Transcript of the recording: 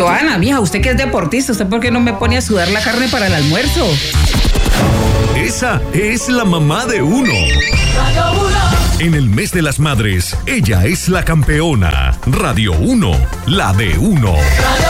Joana, mija, usted que es deportista, ¿usted por qué no me pone a sudar la carne para el almuerzo? Esa es la mamá de uno. En el mes de las madres, ella es la campeona. Radio 1, la de uno.